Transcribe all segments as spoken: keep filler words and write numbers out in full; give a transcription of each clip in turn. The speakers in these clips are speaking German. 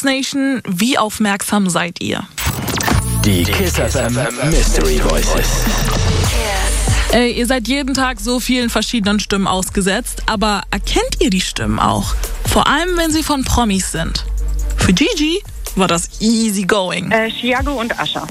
Kiss Nation, wie aufmerksam seid ihr? Die Kiss F M Mystery Voices. Ey, ihr seid jeden Tag so vielen verschiedenen Stimmen ausgesetzt, aber erkennt ihr die Stimmen auch? Vor allem, wenn sie von Promis sind. Für Gigi war das easy going. Äh, Chiago und Ascha.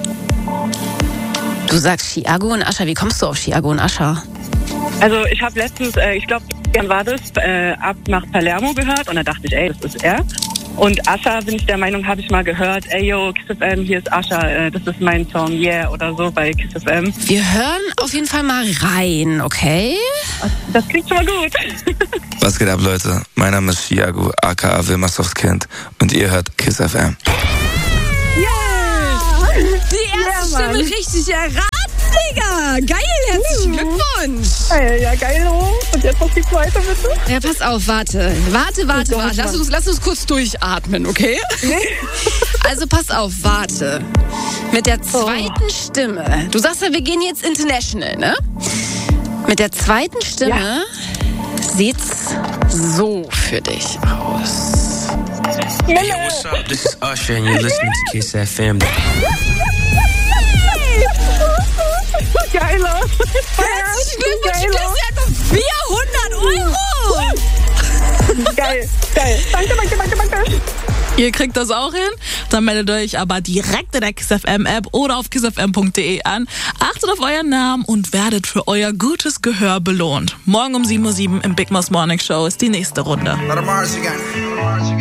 Du sagst Chiago und Ascha. Wie kommst du auf Chiago und Ascha? Also ich habe letztens, äh, ich glaube, wann war das, äh, ab nach Palermo gehört und da dachte ich, ey, das ist er. Und Ascha, bin ich der Meinung, habe ich mal gehört, ey yo, Kiss F M, hier ist Ascha, äh, das ist mein Song, yeah, oder so bei Kiss F M. Wir hören auf jeden Fall mal rein, okay? Das klingt schon mal gut. Was geht ab, Leute? Mein Name ist Chiago, aka Wilmersdorfs Kind, und ihr hört Kiss F M. Yeah! Die erste Ja, Mann. Stimme richtig erraten, Digga! Geil, herzlichen Glückwunsch! Äh, ja, geil, oh. Und jetzt noch die zweite, bitte. Ja, pass auf, warte. Warte, warte, Oh Gott, warte. Lass Mann. uns, lass uns kurz durchatmen, okay? Also pass auf, warte. Mit der zweiten Stimme. Du sagst ja, wir gehen jetzt international, ne? Mit der zweiten Stimme sieht's so für dich aus. Hey, yo, what's up? This is Usher, and you're listening to Kiss F M. Geiler. Herzlichen Glückwunsch, du Geiler. kriegst ja einfach vierhundert Euro! Geil, geil. Danke, danke, danke, danke. Ihr kriegt das auch hin? Dann meldet euch aber direkt in der Kiss F M App oder auf kiss f m punkt d e an. Achtet auf euren Namen und werdet für euer gutes Gehör belohnt. Morgen um sieben Uhr sieben im Big Moss Morning Show ist die nächste Runde.